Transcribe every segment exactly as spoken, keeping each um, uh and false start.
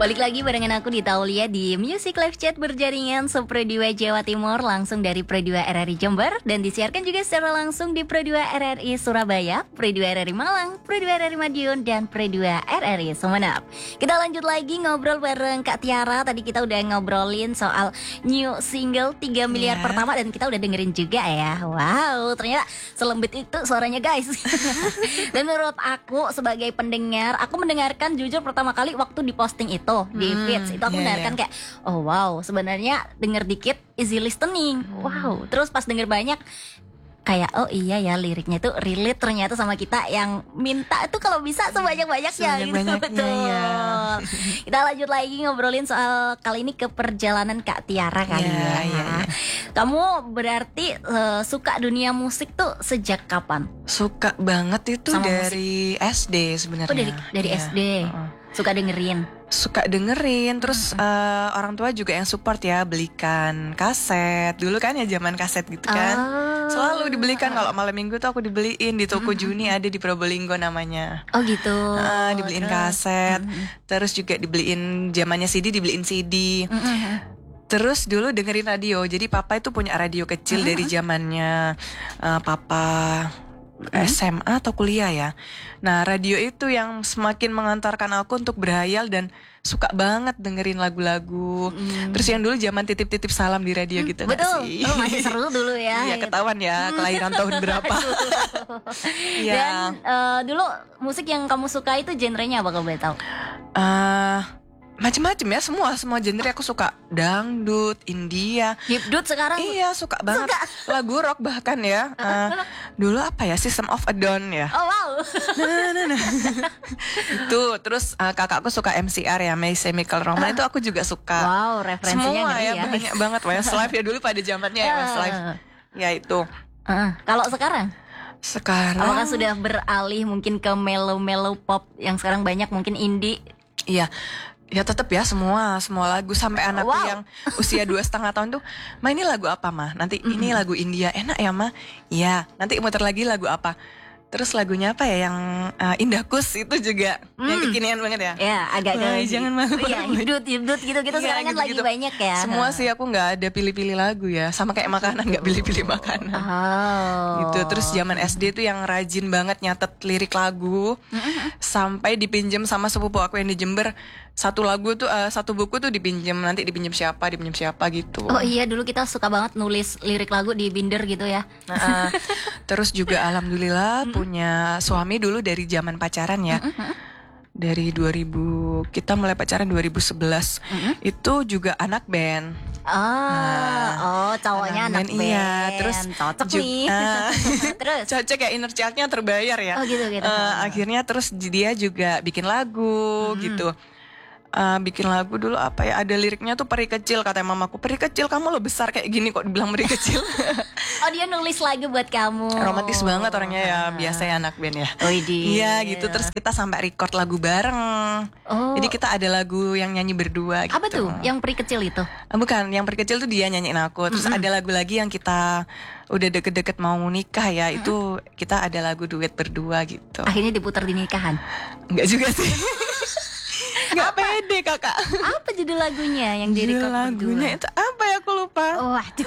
Balik lagi barengan aku di Taulia di Music Live Chat berjaringan Sepro dua Jawa Timur langsung dari Pro dua R R I Jember dan disiarkan juga secara langsung di Pro dua R R I Surabaya, Pro dua R R I Malang, Pro dua R R I Madiun dan Pro dua R R I Sumeneb. Kita lanjut lagi ngobrol bareng Kak Tiara. Tadi kita udah ngobrolin soal new single tiga miliar yeah. pertama dan kita udah dengerin juga ya. Wow, ternyata selembut itu suaranya guys. Dan menurut aku sebagai pendengar, aku mendengarkan jujur pertama kali waktu diposting itu di Hmm, feeds itu aku yeah, mendengarkan yeah. kayak oh wow, sebenarnya denger dikit easy listening. Wow, terus pas denger banyak kayak oh iya ya liriknya itu relate ternyata sama kita yang minta itu kalau bisa sebanyak-banyaknya gitu. Sebanyak-banyaknya, Betul. ya. Kita lanjut lagi ngobrolin soal kali ini ke perjalanan Kak Tiara kali Ya, ya. ya, ya. Kamu berarti uh, suka dunia musik tuh sejak kapan? Suka banget itu Sama dari S D sebenarnya. Oh dari dari Iya. S D. Uh-uh. Suka dengerin. Suka dengerin, terus eh, orang tua juga yang support ya, belikan kaset. Dulu kan ya zaman kaset gitu kan. Oh. Selalu dibelikan kalau malam minggu tuh aku dibeliin di toko Juni, ada di Probolinggo namanya. Oh gitu. Ah, dibeliin Terus? kaset, Mm-mm. terus juga dibeliin zamannya C D, dibeliin C D. Mm-mm. Terus dulu dengerin radio. Jadi papa itu punya radio kecil Mm-hmm. dari zamannya eh, papa S M A atau kuliah ya. Nah, radio itu yang semakin mengantarkan aku untuk berhayal dan suka banget dengerin lagu-lagu. Mm. Terus yang dulu zaman titip-titip salam di radio gitu nggak Betul. sih? Oh, masih seru dulu ya. Iya, gitu. ketahuan ya kelahiran tahun berapa. Iya. Dan eh, dulu musik yang kamu suka itu genrenya apa kalau boleh tahu? Eh, macem-macem ya, semua semua genre aku suka. Dangdut, India. Hipdut sekarang. Iya, suka banget. Lagu rock bahkan ya. Eh, dulu apa ya, System of a Down ya. Oh wow. Nah, nah, nah. Itu terus uh, kakakku suka M C R ya, My Chemical Romance, itu aku juga suka. Wow, referensinya Semua ngeri ya, ya. banyak banget Westlife ya dulu pada zamannya ya Westlife. Ya itu. Eh, kalau sekarang, Sekarang apakah sudah beralih mungkin ke mellow-mellow pop yang sekarang banyak mungkin indie? iya. Ya tetap ya semua semua lagu sampai anakku Wow. yang usia dua setengah tahun tuh, ma ini lagu apa mah? Nanti ini lagu India enak ya ma? Iya. Nanti muter lagi lagu apa? Terus lagunya apa ya yang uh, Indah Kus itu juga yang Mm. kekinian banget ya? Ya, agak Wah, jangan malu. Iya, hipdut, hipdut gitu-gitu Iya, sekarang kan lagi gitu-gitu. banyak ya. Semua sih aku nggak ada pilih-pilih lagu ya, sama kayak makanan nggak pilih-pilih makanan. Oh. Gitu. Terus zaman S D tuh yang rajin banget nyatet lirik lagu, sampai dipinjem sama sepupu aku yang di Jember. Satu lagu tuh, eh, satu buku tuh dipinjem, nanti dipinjem siapa, dipinjem siapa gitu. Oh iya, dulu kita suka banget nulis lirik lagu di binder gitu ya. Nah, eh, terus juga alhamdulillah punya suami dulu dari zaman pacaran ya. Dari dua ribu, kita mulai pacaran dua ribu sebelas. Itu juga anak band. Oh, oh cowoknya anak, band, band. iya. Terus cocok ju- nih. ah. Terus. Cocok ya, inner child-nya terbayar ya. Oh gitu gitu. Eh, akhirnya terus dia juga bikin lagu gitu. Eh, bikin lagu dulu apa ya, ada liriknya tuh peri kecil, kata mamaku, peri kecil kamu lo besar kayak gini kok dibilang peri kecil. Oh dia nulis lagu buat kamu. Romantis banget orangnya ya, biasa ya anak band ya. Oh idi. Iya gitu, terus kita sampai record lagu bareng. Oh. Jadi kita ada lagu yang nyanyi berdua gitu. Apa tuh? Yang peri kecil itu? Ah, bukan, yang peri kecil tuh dia nyanyiin aku. Terus ada lagu lagi yang kita udah deket-deket mau nikah ya, itu kita ada lagu duet berdua gitu. Akhirnya diputar di nikahan. Enggak juga sih. Enggak pede kakak. Apa judul lagunya yang di Judul record lagunya berdua? itu apa ya, aku lupa. Oh, waduh.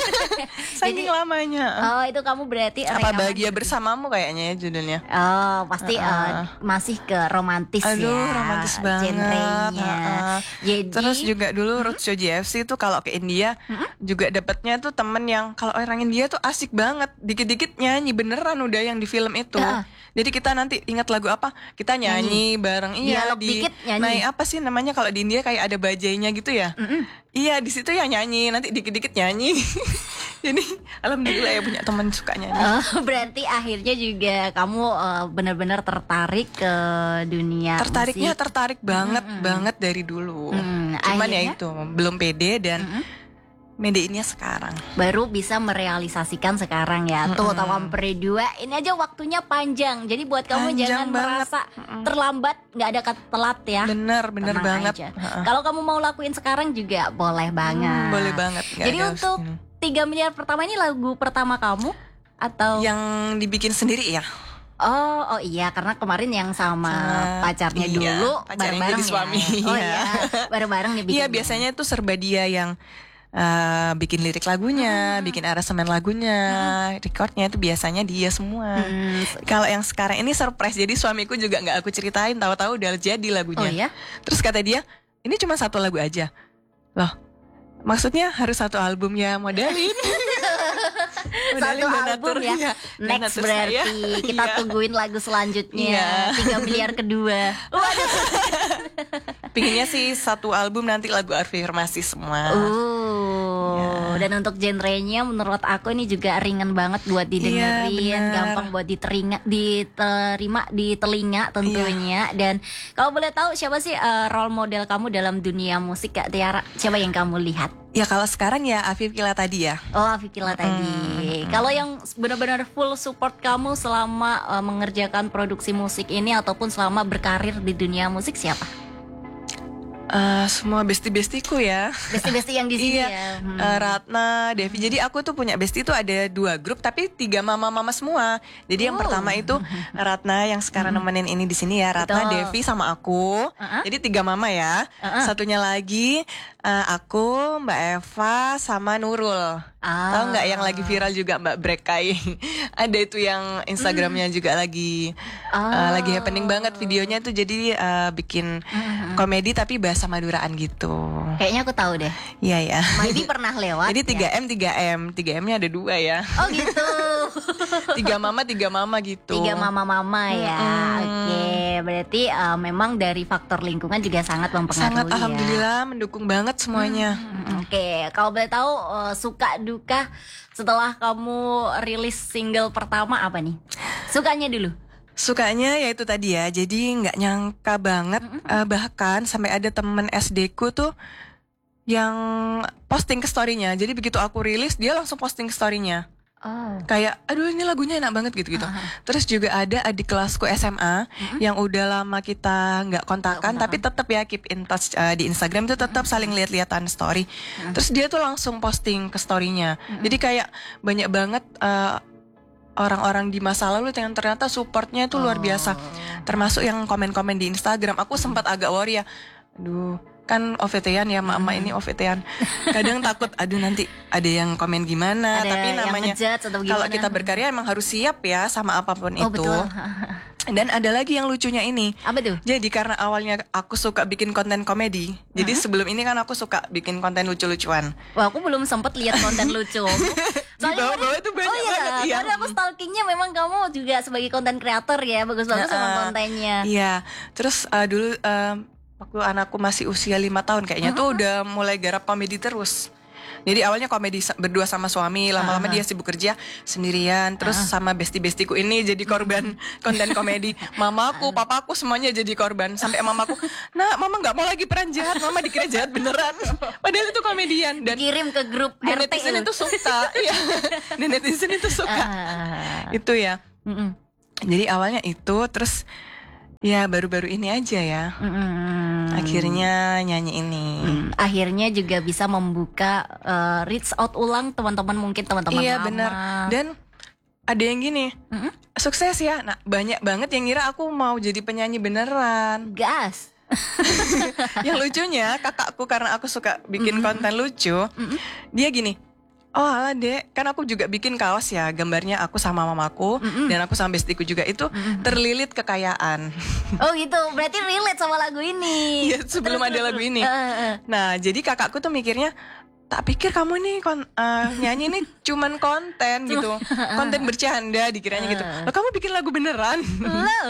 Saking lamanya. Oh itu kamu berarti Apa rekaman bahagia berdua. bersamamu kayaknya ya judulnya. Oh pasti Uh-uh. eh, masih ke romantis Aduh, ya. romantis banget. Genrenya. Uh-uh. Jadi Terus juga dulu Roadshow J F C tuh kalau ke India juga dapatnya tuh temen yang kalau orang India tuh asik banget, dikit-dikit nyanyi beneran udah yang di film itu. Uh-uh. Jadi kita nanti ingat lagu apa, kita nyanyi, bareng. Iya, Dialog di dikit nyanyi. naik apa sih namanya kalau di India kayak ada bajainya gitu ya. Iya, di situ ya nyanyi, nanti dikit-dikit nyanyi. Jadi alhamdulillah ya punya teman suka nyanyi. Oh, berarti akhirnya juga kamu eh, benar-benar tertarik ke dunia Tertariknya musik. tertarik banget banget dari dulu. Hmm, Cuman akhirnya? ya itu belum pede dan medeinnya sekarang. Baru bisa merealisasikan sekarang ya. Tuh Tawam Peri dua ini aja waktunya panjang. Jadi buat kamu Panjang jangan banget. merasa terlambat, nggak ada kata telat ya. Bener bener Tenang banget. aja. Heeh. Kalau kamu mau lakuin sekarang juga boleh banget. Hmm, boleh banget. Nggak Jadi ada untuk harus- tiga miliar pertama ini lagu pertama kamu atau yang dibikin sendiri ya. Oh, oh iya, karena kemarin yang sama, Sama- pacarnya iya, dulu pacarnya bareng-bareng jadi suami, ya. Oh iya. iya, bareng-bareng nih bikinnya. Iya, biasanya itu serba dia yang eh, bikin lirik lagunya, bikin aransemen lagunya, recordnya itu biasanya dia semua. Hmm, Kalau yang sekarang ini surprise, jadi suamiku juga nggak aku ceritain, tahu-tahu udah jadi lagunya. oh ya? Terus kata dia, ini cuma satu lagu aja. Loh, maksudnya harus satu album ya, modalin. Satu album ya. Iya. Next Donatur berarti saya. kita Iya. tungguin lagu selanjutnya. Iya. Tiga miliar kedua. Waduh. Pinginnya sih satu album nanti lagu afirmasi semua. Uh, Ya. dan untuk genrenya menurut aku ini juga ringan banget buat didengerin, Iya, benar. gampang buat diterima, diterima di telinga tentunya. Dan kalau boleh tahu siapa sih eh, role model kamu dalam dunia musik, Kak Tiara? Siapa yang kamu lihat? Ya kalau sekarang ya Afif Kila tadi ya. Oh, Afikila tadi. Kalau yang benar-benar full support kamu selama eh, mengerjakan produksi musik ini ataupun selama berkarir di dunia musik siapa? Eh, semua bestie-bestieku ya. Besti-besti yang di sini Iya. ya. Hmm. Eh, Ratna, Devi. Jadi aku tuh punya bestie tuh ada dua grup tapi tiga mama-mama semua. Jadi yang Oh. pertama itu Ratna yang sekarang nemenin ini di sini ya. Ratna, Betul. Devi sama aku. Uh-uh. Jadi tiga mama ya. Uh-uh. Satunya lagi eh, aku, Mbak Eva sama Nurul. Ah. Tahu nggak yang lagi viral juga Mbak Brekai? Ada itu yang Instagramnya juga lagi Ah. eh, lagi happening banget videonya tuh. Jadi eh, bikin komedi tapi bahasa Maduraan gitu. Kayaknya aku tahu deh. Iya ya. Maybe pernah lewat. Jadi tiga ya? M tiga M, tiga M-nya ada dua ya. Oh gitu. Tiga mama tiga mama gitu. Tiga mama-mama ya. Mm-mm. Oke, berarti eh, memang dari faktor lingkungan juga sangat mempengaruhi. Sangat ya. alhamdulillah mendukung banget semuanya. Hmm, Oke, kalau boleh tahu eh, suka duka setelah kamu rilis single pertama apa nih? Sukanya dulu. Sukanya ya itu tadi ya. Jadi nggak nyangka banget eh, bahkan sampai ada temen S D-ku tuh yang posting ke story-nya. Jadi begitu aku rilis dia langsung posting ke story-nya. Oh. Kayak aduh ini lagunya enak banget gitu-gitu. Terus juga ada adik kelasku S M A yang udah lama kita nggak kontakan tapi tetap ya keep in touch uh, di Instagram itu tetap saling lihat-lihatan story. Terus dia tuh langsung posting ke story-nya. Jadi kayak banyak banget uh, orang-orang di masa lalu yang ternyata supportnya itu luar biasa. Termasuk yang komen-komen di Instagram. Aku sempat agak worry ya. Aduh, kan O V T-an ya, mama ini O V T-an. Kadang takut, aduh nanti ada yang komen gimana. Ada Tapi yang namanya ngejudge atau kalau gimana? kita berkarya emang harus siap ya sama apapun Oh itu. betul. Dan ada lagi yang lucunya ini. Apa tuh? Jadi karena awalnya aku suka bikin konten komedi. Jadi sebelum ini kan aku suka bikin konten lucu-lucuan. Wah, aku belum sempet lihat konten lucu. Di bawah-bawah itu banyak oh iya, banget. Iya. karena aku stalkingnya memang kamu juga sebagai konten creator ya, bagus-bagus sama Heeh. kontennya. Iya. Terus uh, dulu uh, waktu anakku masih usia lima tahun kayaknya tuh udah mulai garap komedi terus. Jadi awalnya komedi sa- berdua sama suami, lama-lama dia sibuk kerja sendirian, terus sama bestie-bestieku ini jadi korban konten komedi. Mamaku, papaku semuanya jadi korban. Sampai mamaku, "Nah, mama nggak mau lagi peran jahat, mama dikira jahat beneran." Padahal itu komedian dan Kirim ke grup dan R T netizen itu suka. Iya. Dan netizen itu suka. Ah. Itu ya. Mm-mm. Jadi awalnya itu terus ya baru-baru ini aja ya. Mm-mm. Akhirnya nyanyi ini. Hmm, akhirnya juga bisa membuka eh, reach out ulang teman-teman, mungkin teman-teman Iya lama. benar. Dan ada yang gini, Mm-mm. sukses ya. Nah banyak banget yang ngira aku mau jadi penyanyi beneran. Gas. Yang lucunya kakakku karena aku suka bikin konten lucu, dia gini. Oh alah dek, kan aku juga bikin kaos ya, gambarnya aku sama mamaku dan aku sama bestiku juga itu terlilit kekayaan. Oh gitu, berarti relate sama lagu ini. Iya, sebelum ada lagu ini. Eh, eh. Nah, jadi kakakku tuh mikirnya, tak pikir kamu nih kon, eh, nyanyi ini cuman konten gitu, konten bercanda dikiranya gitu. Loh kamu bikin lagu beneran? Loh.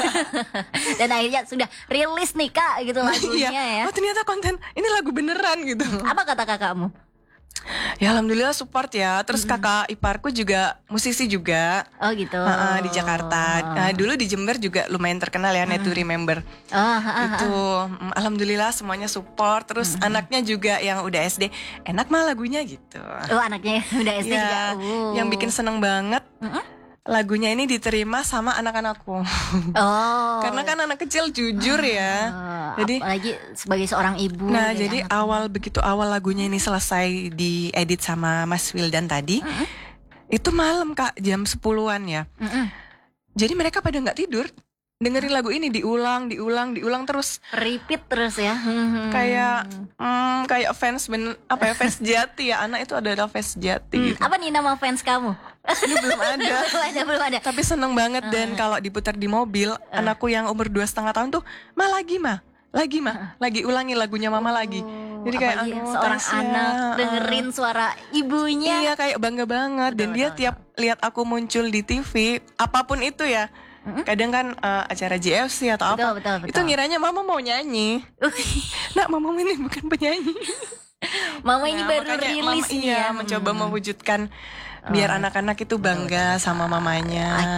Dan akhirnya sudah rilis nih Kak gitu lagunya ya. Oh ternyata konten ini lagu beneran gitu. Apa kata kakakmu? Ya alhamdulillah support ya. Terus kakak iparku juga musisi juga. Oh gitu. Heeh, di Jakarta. Nah, dulu di Jember juga lumayan terkenal ya, Net to Remember. Oh, ha, ha, ha. Itu mm, alhamdulillah semuanya support. Terus anaknya juga yang udah S D, enak mah lagunya gitu. Oh anaknya udah S D juga. Ya, Oh. yang bikin seneng banget lagunya ini diterima sama anak-anakku. Oh. Karena kan anak kecil jujur ya. Eh, Jadi apalagi sebagai seorang ibu. nah dan jadi anak. awal begitu awal lagunya ini selesai diedit sama Mas Wildan tadi, itu malam Kak jam sepuluhan ya. Mm-mm. Jadi mereka pada nggak tidur dengerin lagu ini diulang, diulang, diulang terus. Repeat terus ya. Kayak hmm, kayak fans ben apa ya fans jati ya, anak itu adalah fans jati. Hmm, gitu. apa nih nama fans kamu? Ini belum ada. belum ada, belum ada. Tapi seneng banget dan kalau diputar di mobil, anakku yang umur dua setengah tahun tuh, ma lagi mah, lagi mah, lagi ulangi lagunya mama lagi. Jadi kayak Apalagi aduh, seorang Tasya, anak uh, dengerin suara ibunya. Iya kayak bangga banget. Betul, dan dia betul, tiap lihat aku muncul di T V, apapun itu ya. Mm-mm. Kadang kan uh, acara J F C atau Betul, apa, betul, betul. itu ngiranya mama mau nyanyi. Nak, mama ini bukan penyanyi. Mama ini Nah, baru makanya rilis mama, nih iya, ya. mencoba Hmm. mewujudkan biar Oh, anak-anak itu bangga sama mamanya.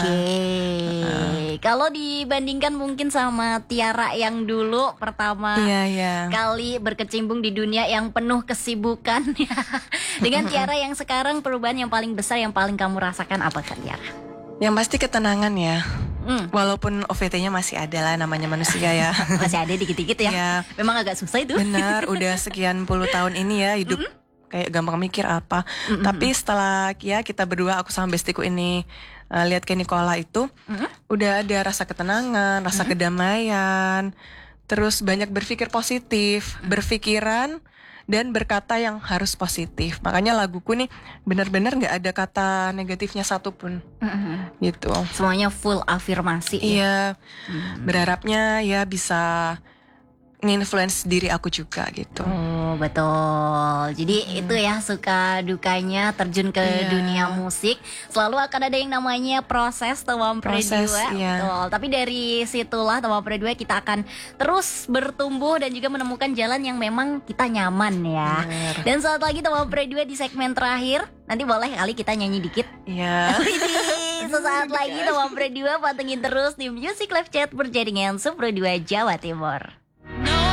Oke. Kalau dibandingkan mungkin sama Tiara yang dulu pertama Iya, iya. kali berkecimpung di dunia yang penuh kesibukan ya. Dengan Tiara yang sekarang, perubahan yang paling besar yang paling kamu rasakan apa kan Tiara? Yang pasti ketenangan ya. Hmm. Walaupun O V T-nya masih ada lah, namanya manusia ya. Masih ada dikit-dikit ya. Iya. Memang agak susah itu. Benar, udah sekian puluh tahun ini ya hidup kayak gampang mikir apa. Mm-mm. Tapi setelah ya kita berdua, aku sama bestiku ini uh, lihat ke Nicola itu, Mm-mm. udah ada rasa ketenangan, rasa kedamaian, terus banyak berpikir positif, berpikiran dan berkata yang harus positif. Makanya laguku nih benar-benar nggak ada kata negatifnya satupun Mm-mm. gitu. Semuanya full afirmasi ya. Iya, Hmm. berharapnya ya bisa nge-influence diri aku juga gitu. Oh betul. Jadi itu ya suka dukanya terjun ke Iya. dunia musik. Selalu akan ada yang namanya proses Tomam Proses, Predua. iya. Betul. Tapi dari situlah Tomam Predua kita akan terus bertumbuh dan juga menemukan jalan yang memang kita nyaman ya. Bener. Dan saat lagi Tomam Predua di segmen terakhir, nanti boleh kali kita nyanyi dikit. Iya. Widih, sesaat lagi Tomam Predua pantengin terus di Music Live Chat berjaringan Supro dua Jawa Timur.